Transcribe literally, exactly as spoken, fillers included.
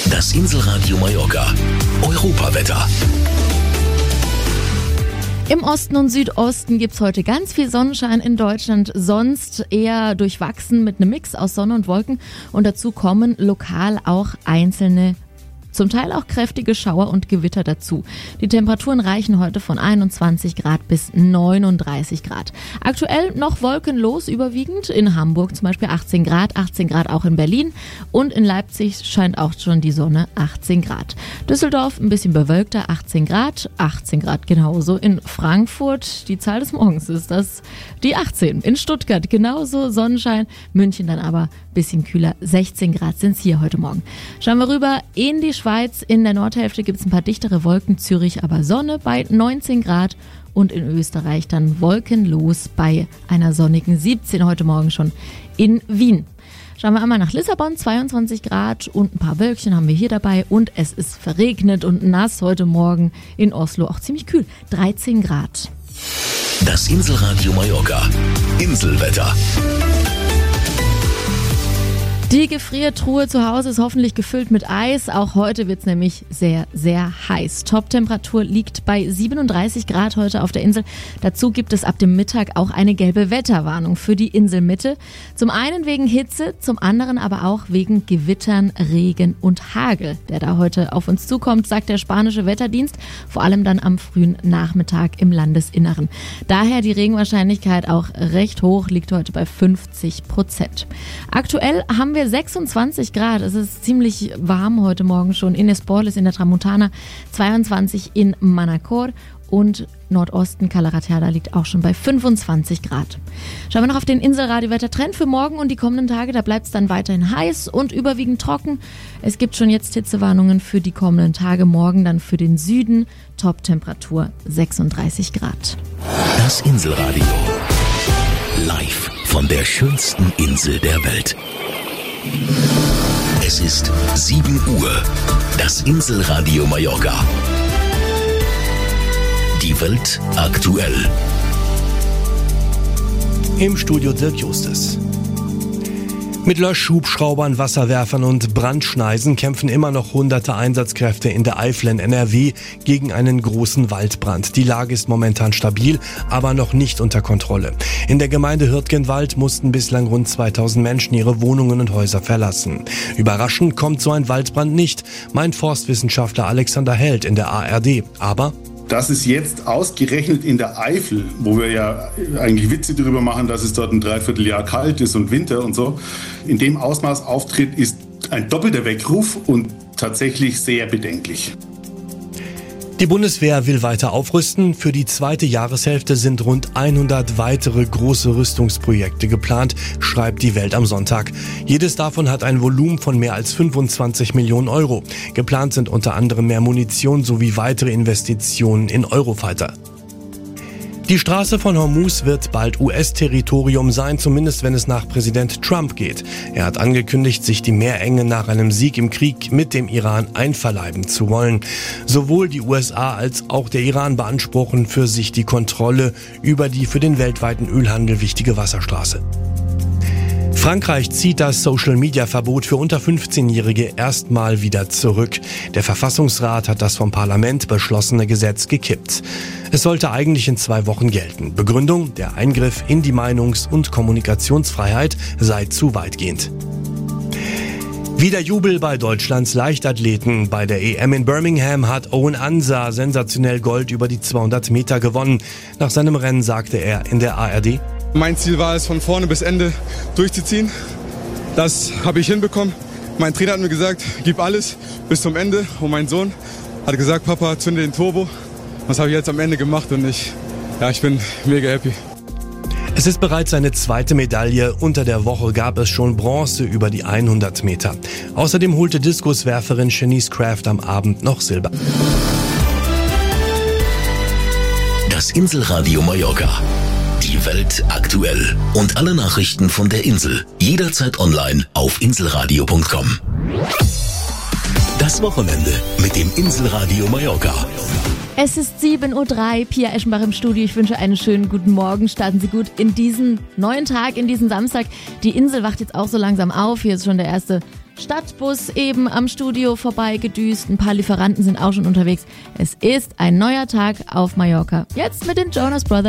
Das Inselradio Mallorca. Europawetter. Im Osten und Südosten gibt's heute ganz viel Sonnenschein in Deutschland, sonst eher durchwachsen mit einem Mix aus Sonne und Wolken. Und dazu kommen lokal auch einzelne, zum Teil auch kräftige Schauer und Gewitter dazu. Die Temperaturen reichen heute von einundzwanzig Grad bis neununddreißig Grad. Aktuell noch wolkenlos überwiegend, in Hamburg zum Beispiel achtzehn Grad, achtzehn Grad auch in Berlin und in Leipzig scheint auch schon die Sonne, achtzehn Grad. Düsseldorf ein bisschen bewölkter, achtzehn Grad, achtzehn Grad genauso. In Frankfurt, die Zahl des Morgens ist das, die achtzehn. In Stuttgart genauso Sonnenschein, München dann aber ein bisschen kühler, sechzehn Grad sind es hier heute Morgen. Schauen wir rüber in die Schweiz. In der Nordhälfte gibt es ein paar dichtere Wolken, Zürich aber Sonne bei neunzehn Grad und in Österreich dann wolkenlos bei einer sonnigen siebzehn heute Morgen schon in Wien. Schauen wir einmal nach Lissabon, zweiundzwanzig Grad und ein paar Wölkchen haben wir hier dabei und es ist verregnet und nass heute Morgen in Oslo, auch ziemlich kühl, dreizehn Grad. Das Inselradio Mallorca. Inselwetter. Die Gefriertruhe zu Hause ist hoffentlich gefüllt mit Eis. Auch heute wird es nämlich sehr, sehr heiß. Toptemperatur liegt bei siebenunddreißig Grad heute auf der Insel. Dazu gibt es ab dem Mittag auch eine gelbe Wetterwarnung für die Inselmitte. Zum einen wegen Hitze, zum anderen aber auch wegen Gewittern, Regen und Hagel, der da heute auf uns zukommt, sagt der spanische Wetterdienst. Vor allem dann am frühen Nachmittag im Landesinneren. Daher die Regenwahrscheinlichkeit auch recht hoch, liegt heute bei fünfzig Prozent. Aktuell haben wir wir sechsundzwanzig Grad. Es ist ziemlich warm heute Morgen schon in Esporles in der Tramontana, zweiundzwanzig in Manacor und Nordosten Calaratiada liegt auch schon bei fünfundzwanzig Grad. Schauen wir noch auf den Inselradio-Wettertrend für morgen und die kommenden Tage. Da bleibt es dann weiterhin heiß und überwiegend trocken. Es gibt schon jetzt Hitzewarnungen für die kommenden Tage. Morgen dann für den Süden. Toptemperatur sechsunddreißig Grad. Das Inselradio. Live von der schönsten Insel der Welt. Es ist sieben Uhr. Das Inselradio Mallorca. Die Welt aktuell. Im Studio Dirk Justus. Mit Löschhubschraubern, Wasserwerfern und Brandschneisen kämpfen immer noch hunderte Einsatzkräfte in der Eifel in N R W gegen einen großen Waldbrand. Die Lage ist momentan stabil, aber noch nicht unter Kontrolle. In der Gemeinde Hürtgenwald mussten bislang rund zweitausend Menschen ihre Wohnungen und Häuser verlassen. Überraschend kommt so ein Waldbrand nicht, meint Forstwissenschaftler Alexander Held in der A R D. Aber dass es jetzt ausgerechnet in der Eifel, wo wir ja eigentlich Witze darüber machen, dass es dort ein Dreivierteljahr kalt ist und Winter und so, in dem Ausmaß auftritt, ist ein doppelter Weckruf und tatsächlich sehr bedenklich. Die Bundeswehr will weiter aufrüsten. Für die zweite Jahreshälfte sind rund hundert weitere große Rüstungsprojekte geplant, schreibt die Welt am Sonntag. Jedes davon hat ein Volumen von mehr als fünfundzwanzig Millionen Euro. Geplant sind unter anderem mehr Munition sowie weitere Investitionen in Eurofighter. Die Straße von Hormuz wird bald U S-Territorium sein, zumindest wenn es nach Präsident Trump geht. Er hat angekündigt, sich die Meerenge nach einem Sieg im Krieg mit dem Iran einverleiben zu wollen. Sowohl die U S A als auch der Iran beanspruchen für sich die Kontrolle über die für den weltweiten Ölhandel wichtige Wasserstraße. Frankreich zieht das Social-Media-Verbot für unter fünfzehnjährige erstmal wieder zurück. Der Verfassungsrat hat das vom Parlament beschlossene Gesetz gekippt. Es sollte eigentlich in zwei Wochen gelten. Begründung: der Eingriff in die Meinungs- und Kommunikationsfreiheit sei zu weitgehend. Wieder Jubel bei Deutschlands Leichtathleten. Bei der E M in Birmingham hat Owen Ansa sensationell Gold über die zweihundert Meter gewonnen. Nach seinem Rennen sagte er in der A R D: Mein Ziel war es, von vorne bis Ende durchzuziehen. Das habe ich hinbekommen. Mein Trainer hat mir gesagt, gib alles bis zum Ende. Und mein Sohn hat gesagt, Papa, zünde den Turbo. Das habe ich jetzt am Ende gemacht und ich, ja, ich bin mega happy. Es ist bereits seine zweite Medaille. Unter der Woche gab es schon Bronze über die hundert Meter. Außerdem holte Diskuswerferin Shanice Craft am Abend noch Silber. Das Inselradio Mallorca. Die Welt aktuell. Und alle Nachrichten von der Insel. Jederzeit online auf inselradio punkt com. Das Wochenende mit dem Inselradio Mallorca. Es ist sieben Uhr drei, Pia Eschenbach im Studio. Ich wünsche einen schönen guten Morgen. Starten Sie gut in diesen neuen Tag, in diesen Samstag. Die Insel wacht jetzt auch so langsam auf. Hier ist schon der erste Stadtbus eben am Studio vorbeigedüst. Ein paar Lieferanten sind auch schon unterwegs. Es ist ein neuer Tag auf Mallorca. Jetzt mit den Jonas Brothers.